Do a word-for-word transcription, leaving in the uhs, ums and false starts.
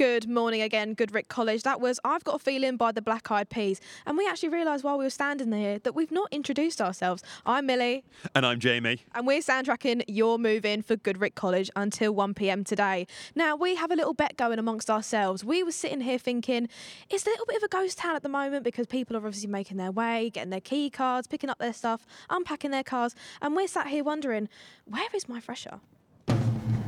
Good morning again, Goodrick College. That was I've Got a Feeling by the Black Eyed Peas. And we actually realised while we were standing there that we've not introduced ourselves. I'm Millie. And I'm Jamie. And we're soundtracking You're Moving for Goodrick College until one p m today. Now, we have a little bet going amongst ourselves. We were sitting here thinking, it's a little bit of a ghost town at the moment because people are obviously making their way, getting their key cards, picking up their stuff, unpacking their cars. And we're sat here wondering, where is my fresher?